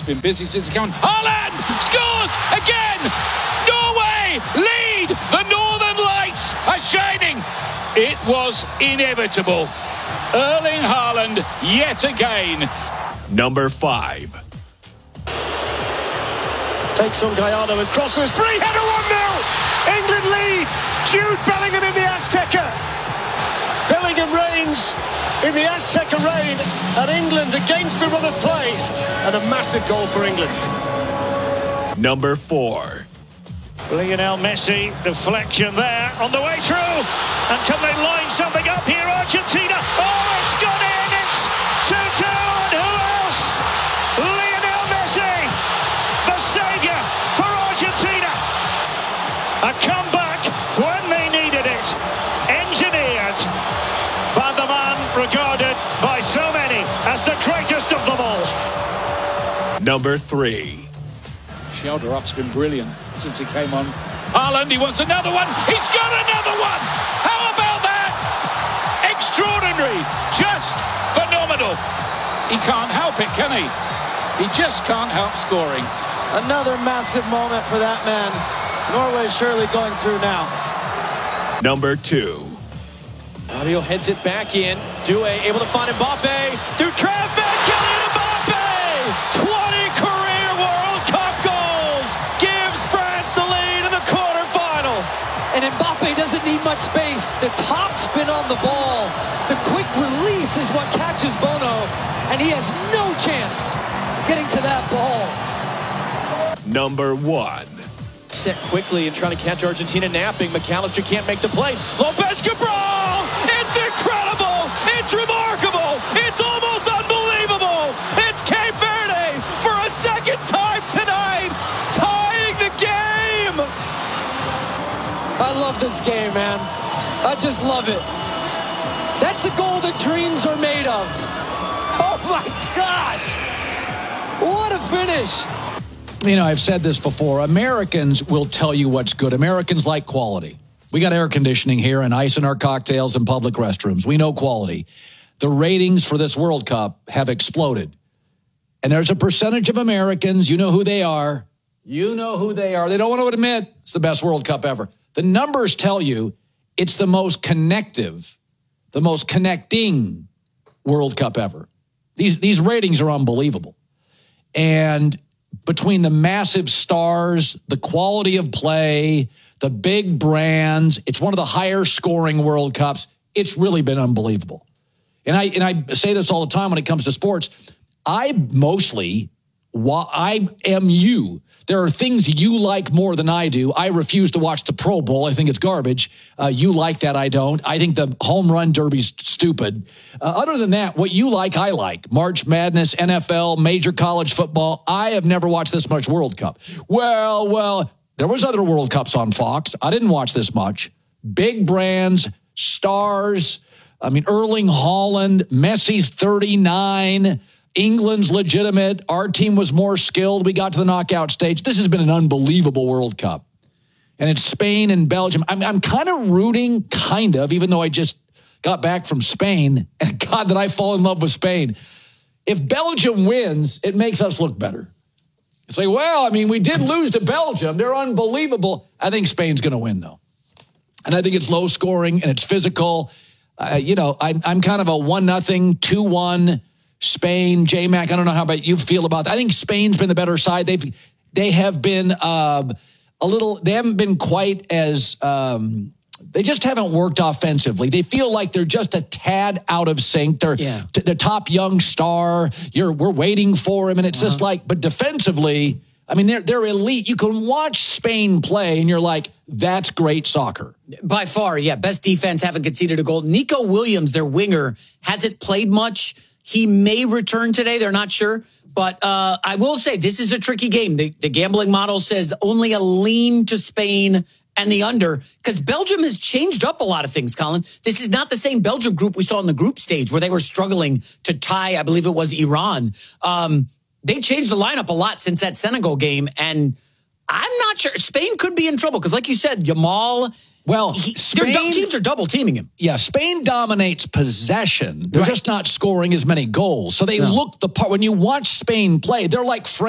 been busy since he came on. Haaland scores again! Norway lead! The Northern Lights are shining! It was inevitable. Erling Haaland yet again. Number 5. Takes on Gallardo and crosses. Free header 1-0. England lead. Jude Bellingham in the Azteca. Bellingham reigns in the Azteca reign, and England against the run of play, and a massive goal for England. Number 4. Lionel Messi, deflection there on the way through, and can they line something up here? Argentina, oh, it's gone in, it's 2-2, and who else? Lionel Messi, the saviour for Argentina. A comeback when they needed it, engineered by the man regarded by so many as the greatest of them all. Number 3. Shoulder up's been brilliant since he came on. Haaland, he wants another one. He's got another one. How about that? Extraordinary. Just phenomenal. He can't help it, can he? He just can't help scoring. Another massive moment for that man. Norway surely going through now. Number 2. Mario heads it back in. Doué able to find Mbappe. Through traffic, Kylian Mbappe! 20 career World Cup goals! Gives France the lead in the quarterfinal. And Mbappe doesn't need much space. The top spin on the ball. The quick release is what catches Bono. And he has no chance getting to that ball. Number 1. Set quickly and trying to catch Argentina napping. McAllister can't make the play. Lopez Cabral! It's incredible! It's remarkable! It's almost unbelievable! It's Cape Verde for a second time tonight, tying the game! I love this game, man. I just love it. That's a goal that dreams are made of. Oh my gosh! What a finish! You know, I've said this before. Americans will tell you what's good. Americans like quality. We got air conditioning here and ice in our cocktails and public restrooms. We know quality. The ratings for this World Cup have exploded. And there's a percentage of Americans, you know who they are. You know who they are. They don't want to admit it's the best World Cup ever. The numbers tell you it's the most connective, the most connecting World Cup ever. These ratings are unbelievable. And between the massive stars, the quality of play, the big brands, it's one of the higher scoring World Cups. It's really been unbelievable. And I say this all the time when it comes to sports. I am you. There are things you like more than I do. I refuse to watch the Pro Bowl. I think it's garbage. You like that, I don't. I think the home run derby's stupid. Other than that, what you like, I like. March Madness, NFL, major college football. I have never watched this much World Cup. Well, there was other World Cups on Fox. I didn't watch this much. Big brands, stars. I mean, Erling Haaland, Messi's 39. England's legitimate. Our team was more skilled. We got to the knockout stage. This has been an unbelievable World Cup. And it's Spain and Belgium. I'm kind of rooting, even though I just got back from Spain. And God, did I fall in love with Spain. If Belgium wins, it makes us look better. It's like, well, I mean, we did lose to Belgium. They're unbelievable. I think Spain's going to win, though. And I think it's low scoring and it's physical. I'm kind of a 1-0, 2-1 Spain. J-Mac, I don't know how about you feel about that. I think Spain's been the better side. They have been they haven't been quite as, they just haven't worked offensively. They feel like they're just a tad out of sync. They're the top young star. We're waiting for him. And it's just like, but defensively, I mean, they're elite. You can watch Spain play and you're like, that's great soccer. By far, yeah. Best defense, haven't conceded a goal. Nico Williams, their winger, hasn't played much. He may return today. They're not sure. But I will say this is a tricky game. The gambling model says only a lean to Spain and the under, because Belgium has changed up a lot of things, Colin. This is not the same Belgium group we saw in the group stage where they were struggling to tie, I believe it was Iran. They changed the lineup a lot since that Senegal game, and I'm not sure. Spain could be in trouble because, like you said, Yamal... Well, their teams are double teaming him. Yeah, Spain dominates possession. They're just not scoring as many goals. So they look the part. When you watch Spain play, they're like